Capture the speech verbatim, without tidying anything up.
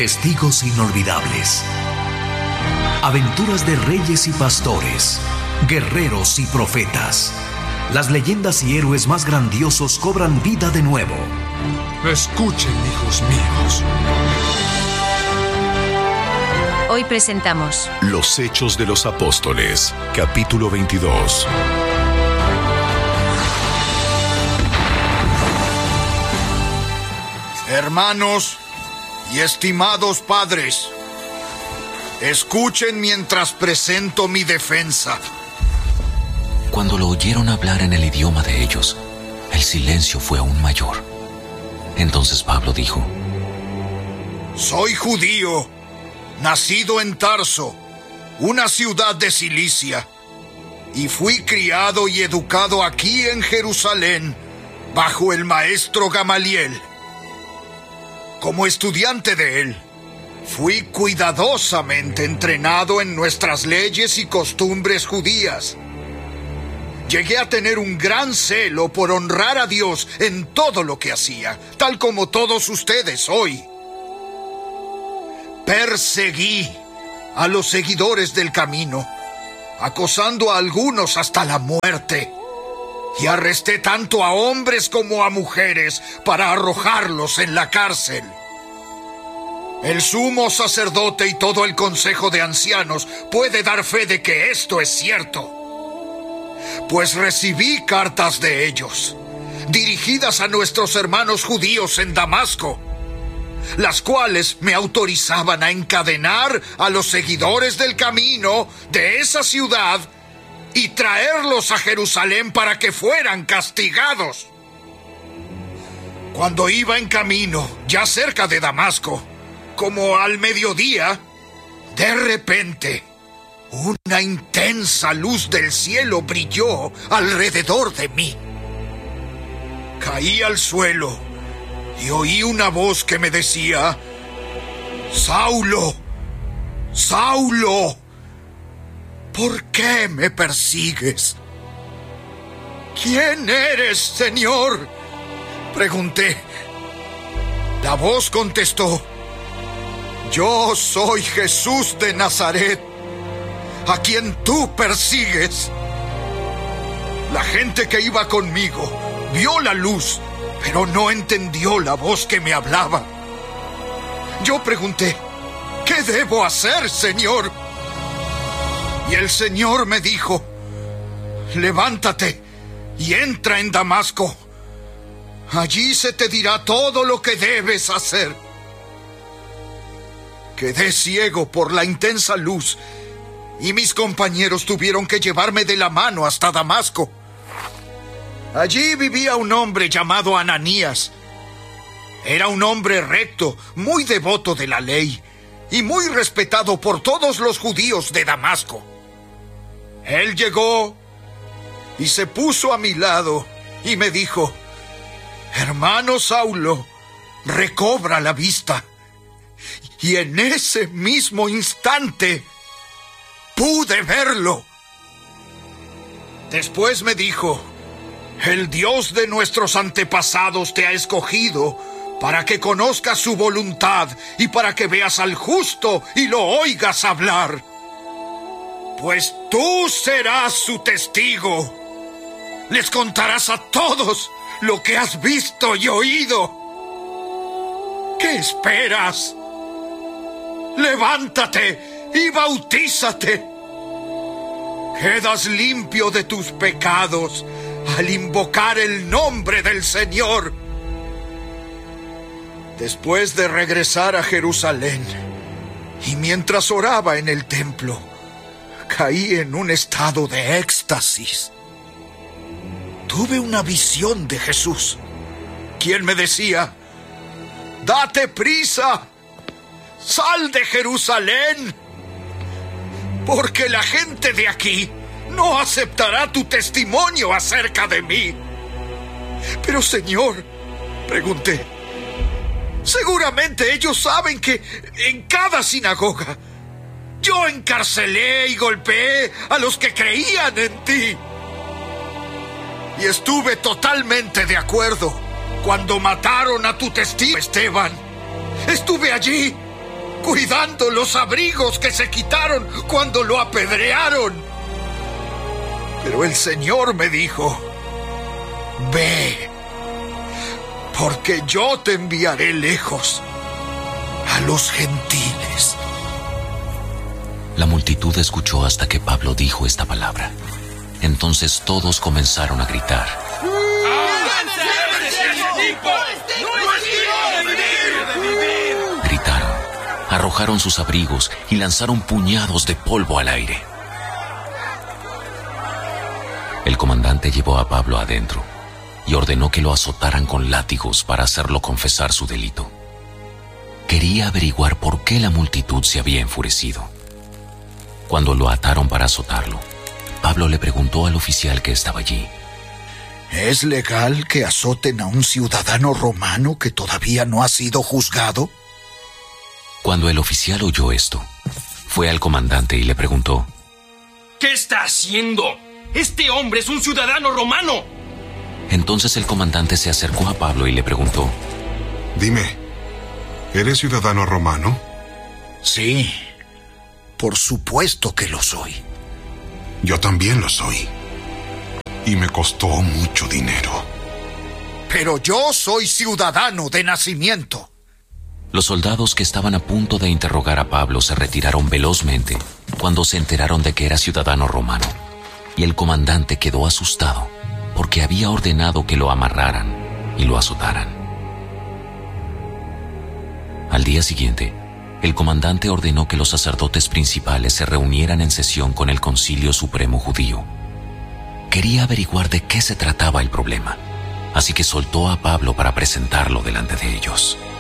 Testigos inolvidables. Aventuras de reyes y pastores, guerreros y profetas. Las leyendas y héroes más grandiosos cobran vida de nuevo. Escuchen, hijos míos. Hoy presentamos Los Hechos de los Apóstoles, capítulo veintidós. Hermanos y estimados padres, escuchen mientras presento mi defensa. Cuando lo oyeron hablar en el idioma de ellos, el silencio fue aún mayor. Entonces Pablo dijo: Soy judío, nacido en Tarso, una ciudad de Cilicia, y fui criado y educado aquí en Jerusalén, bajo el maestro Gamaliel. Como estudiante de él, fui cuidadosamente entrenado en nuestras leyes y costumbres judías. Llegué a tener un gran celo por honrar a Dios en todo lo que hacía, tal como todos ustedes hoy. Perseguí a los seguidores del camino, acosando a algunos hasta la muerte, y arresté tanto a hombres como a mujeres para arrojarlos en la cárcel. El sumo sacerdote y todo el consejo de ancianos puede dar fe de que esto es cierto, pues recibí cartas de ellos, dirigidas a nuestros hermanos judíos en Damasco, las cuales me autorizaban a encadenar a los seguidores del camino de esa ciudad y traerlos a Jerusalén para que fueran castigados. Cuando iba en camino, ya cerca de Damasco, como al mediodía, de repente, una intensa luz del cielo brilló alrededor de mí. Caí al suelo y oí una voz que me decía: Saulo, Saulo, ¿por qué me persigues? ¿Quién eres, Señor?, pregunté. La voz contestó: Yo soy Jesús de Nazaret, a quien tú persigues. La gente que iba conmigo vio la luz, pero no entendió la voz que me hablaba. Yo pregunté: ¿qué debo hacer, Señor? Y el Señor me dijo: levántate y entra en Damasco. Allí se te dirá todo lo que debes hacer. Quedé ciego por la intensa luz y mis compañeros tuvieron que llevarme de la mano hasta Damasco. Allí vivía un hombre llamado Ananías. Era un hombre recto, muy devoto de la ley y muy respetado por todos los judíos de Damasco. Él llegó y se puso a mi lado y me dijo: Hermano Saulo, recobra la vista. Y en ese mismo instante pude verlo. Después me dijo: el Dios de nuestros antepasados te ha escogido para que conozcas su voluntad y para que veas al justo y lo oigas hablar. Pues tú serás su testigo. Les contarás a todos lo que has visto y oído. ¿Qué esperas? Levántate y bautízate. Quedas limpio de tus pecados al invocar el nombre del Señor. Después de regresar a Jerusalén, y mientras oraba en el templo, caí en un estado de éxtasis. Tuve una visión de Jesús, quien me decía: date prisa, sal de Jerusalén, porque la gente de aquí no aceptará tu testimonio acerca de mí. Pero, Señor, pregunté, seguramente ellos saben que en cada sinagoga yo encarcelé y golpeé a los que creían en ti. Y estuve totalmente de acuerdo cuando mataron a tu testigo Esteban. Estuve allí cuidando los abrigos que se quitaron cuando lo apedrearon. Pero el Señor me dijo: ve, porque yo te enviaré lejos a los gentiles. La multitud escuchó hasta que Pablo dijo esta palabra. Entonces todos comenzaron a gritar: gritaron, arrojaron sus abrigos y lanzaron puñados de polvo al aire. El comandante llevó a Pablo adentro y ordenó que lo azotaran con látigos para hacerlo confesar su delito. Quería averiguar por qué la multitud se había enfurecido. Cuando lo ataron para azotarlo, Pablo le preguntó al oficial que estaba allí: ¿es legal que azoten a un ciudadano romano que todavía no ha sido juzgado? Cuando el oficial oyó esto, fue al comandante y le preguntó: ¿qué está haciendo? ¡Este hombre es un ciudadano romano! Entonces el comandante se acercó a Pablo y le preguntó: Dime, ¿eres ciudadano romano? Sí, por supuesto que lo soy. Yo también lo soy. Y me costó mucho dinero. Pero yo soy ciudadano de nacimiento. Los soldados que estaban a punto de interrogar a Pablo se retiraron velozmente cuando se enteraron de que era ciudadano romano, y el comandante quedó asustado porque había ordenado que lo amarraran y lo azotaran. Al día siguiente, el comandante ordenó que los sacerdotes principales se reunieran en sesión con el Concilio Supremo Judío. Quería averiguar de qué se trataba el problema, así que soltó a Pablo para presentarlo delante de ellos.